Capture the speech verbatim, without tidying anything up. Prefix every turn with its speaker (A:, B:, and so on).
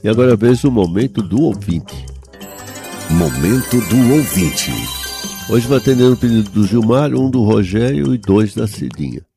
A: E agora é vez o momento do ouvinte.
B: Momento do ouvinte.
A: Hoje vai atendendo o pedido do Gilmar, um do Rogério e dois da Cidinha.